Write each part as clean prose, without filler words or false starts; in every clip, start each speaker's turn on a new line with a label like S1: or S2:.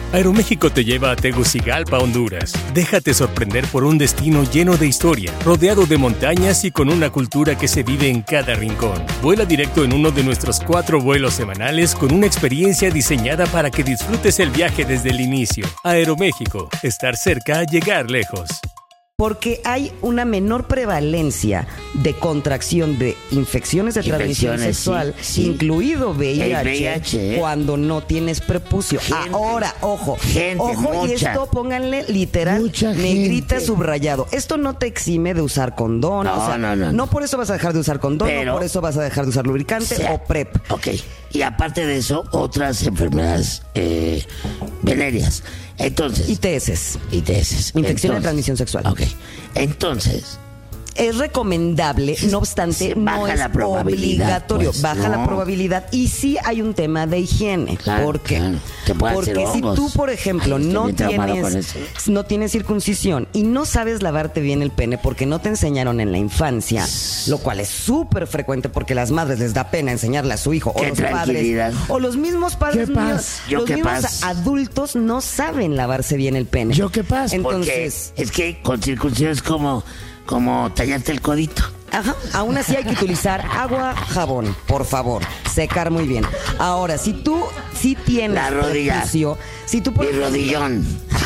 S1: Aeroméxico te lleva a Tegucigalpa, Honduras. Déjate sorprender por un destino lleno de historia, rodeado de montañas y con una cultura que se vive en cada rincón. Vuela directo en uno de nuestros 4 vuelos semanales con una experiencia diseñada para que disfrutes el viaje desde el inicio. Aeroméxico, estar cerca, llegar lejos.
S2: Porque hay una menor prevalencia de contracción de infecciones de transmisión sexual,
S3: sí.
S2: Incluido VIH,
S3: El VIH,
S2: cuando no tienes prepucio. Ahora, ojo, y esto pónganle literal, negrita subrayado. Esto no te exime de usar condón. No por eso vas a dejar de usar condón, no por eso vas a dejar de usar lubricante o PrEP.
S3: Ok, y aparte de eso, otras enfermedades venéreas. Entonces,
S2: ITS.
S3: Infección
S2: de transmisión sexual.
S3: Ok. Entonces,
S2: es recomendable, no obstante, no es obligatorio.
S3: Pues,
S2: baja la probabilidad y sí hay un tema de higiene.
S3: Claro,
S2: ¿Por qué?
S3: claro. Te puede hacer
S2: Porque si
S3: hongos.
S2: tú, por ejemplo, no tienes circuncisión y no sabes lavarte bien el pene porque no te enseñaron en la infancia, lo cual es súper frecuente porque a las madres les da pena enseñarle a su hijo o los padres o los mismos padres los mismos adultos no saben lavarse bien el pene.
S3: ¿Yo qué pasa?
S2: Entonces,
S3: porque es que con circuncisión es como tallarte el codito.
S2: Ajá, aún así hay que utilizar agua, jabón, por favor, secar muy bien. Ahora, si tú tienes
S3: la rodilla,
S2: prepucio,
S3: rodillón.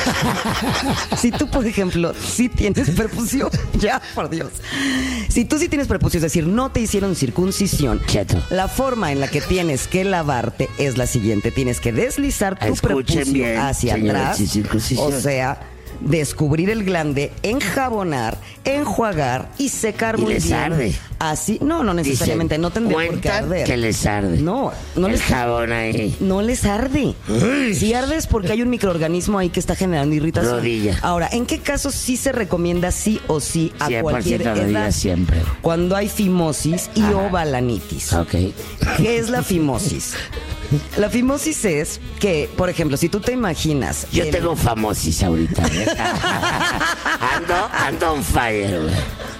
S2: Si tú, por ejemplo, sí tienes prepucio, ya, por Dios. Si tú sí tienes prepucio, es decir, no te hicieron circuncisión, la forma en la que tienes que lavarte es la siguiente. Tienes que deslizar tu prepucio hacia atrás, o sea, descubrir el glande, enjabonar, enjuagar y secar muy bien.
S3: Arde.
S2: Así, no necesariamente, no tendría por qué arder.
S3: Que les arde.
S2: No les
S3: jabón ahí.
S2: No les arde. Si arde es porque hay un microorganismo ahí que está generando irritación.
S3: Rodilla.
S2: Ahora, ¿en qué casos sí se recomienda sí o sí a cualquier edad?
S3: Siempre.
S2: Cuando hay fimosis y o balanitis.
S3: Ok.
S2: ¿Qué es la fimosis? La fimosis es que, por ejemplo, si tú te imaginas...
S3: Yo tengo famosis ahorita. Ando on fire, güey.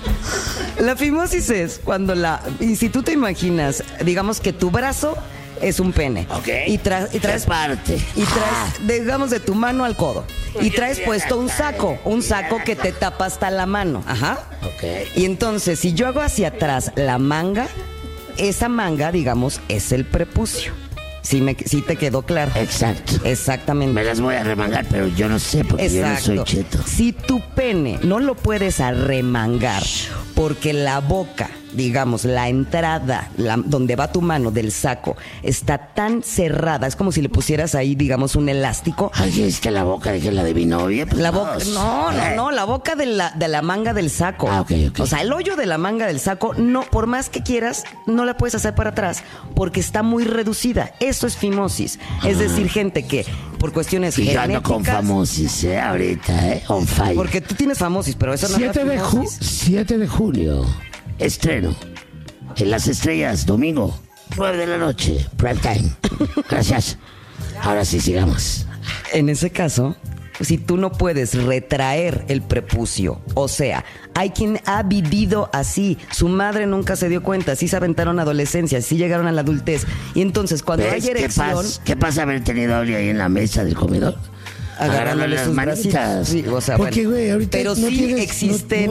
S2: La fimosis es cuando y si tú te imaginas, digamos que tu brazo es un pene.
S3: Ok.
S2: Y traes
S3: parte.
S2: Y traes, digamos, de tu mano al codo. Y traes puesto un saco que te tapa hasta la mano. Ajá.
S3: Ok.
S2: Y entonces, si yo hago hacia atrás la manga, esa manga, digamos, es el prepucio. Sí te quedó claro.
S3: Exacto.
S2: Exactamente.
S3: Me las voy a remangar, pero yo no sé porque yo no soy cheto.
S2: Si tu pene no lo puedes arremangar porque la boca, digamos, la entrada, donde va tu mano del saco, está tan cerrada, es como si le pusieras ahí, digamos, un elástico.
S3: Ay, es que la boca de la de mi novia. Pues
S2: la boca, no, la boca de la manga del saco.
S3: Ah, ok.
S2: O sea, el hoyo de la manga del saco, no, por más que quieras, no la puedes hacer para atrás porque está muy reducida. Eso es fimosis. Es decir, gente que por cuestiones genéticas.
S3: Ando con famosis, ahorita, on fire.
S2: Porque tú tienes famosis, pero eso no es fimosis.
S3: 7 de julio, estreno en Las Estrellas, domingo, 9 de la noche, prime time. Gracias. Ahora sí, sigamos.
S2: En ese caso, si tú no puedes retraer el prepucio, o sea, hay quien ha vivido así, su madre nunca se dio cuenta, sí se aventaron a adolescencia, sí llegaron a la adultez, y entonces cuando hay erección...
S3: ¿Qué pasa haber tenido a Oli ahí en la mesa del comedor?
S2: Agarrándole las manitas. Sí, o sea,
S3: porque, güey, ahorita
S2: pero
S3: no
S2: sí existen,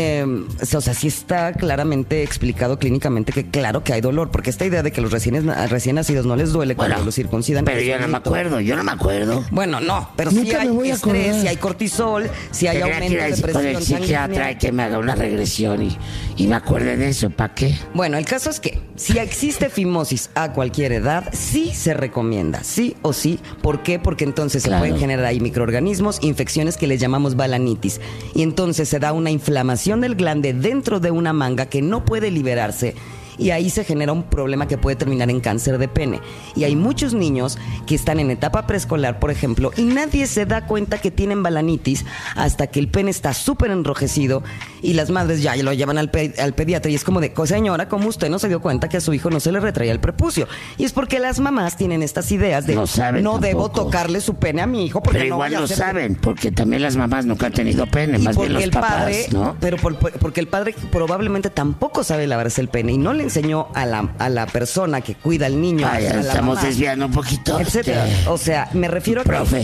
S2: o sea, sí está claramente explicado clínicamente que claro que hay dolor, porque esta idea de que los recién nacidos no les duele cuando los circuncidan.
S3: Pero yo no me acuerdo.
S2: Bueno, no, pero sí hay estrés, si hay cortisol, si hay aumento de presión
S3: sanguínea. El psiquiatra que me haga una regresión y me acuerde de eso, ¿para qué?
S2: Bueno, el caso es que si existe fimosis a cualquier edad, sí se recomienda, sí o sí. ¿Por qué? Porque entonces se pueden generar ahí microorganismos, infecciones que les llamamos balanitis. Y entonces se da una inflamación del glande dentro de una manga que no puede liberarse. Y ahí se genera un problema que puede terminar en cáncer de pene. Y hay muchos niños que están en etapa preescolar, por ejemplo, y nadie se da cuenta que tienen balanitis hasta que el pene está súper enrojecido y las madres ya lo llevan al pediatra y es como de, señora, ¿cómo usted no se dio cuenta que a su hijo no se le retraía el prepucio? Y es porque las mamás tienen estas ideas de no debo tocarle su pene a mi hijo porque
S3: pero igual lo saben, porque también las mamás nunca han tenido pene, más bien los papás, ¿no?
S2: Pero porque el padre probablemente tampoco sabe lavarse el pene y no le enseñó a la persona que cuida al niño.
S3: Estamos desviando un poquito.
S2: Etcétera. O sea, me refiero a que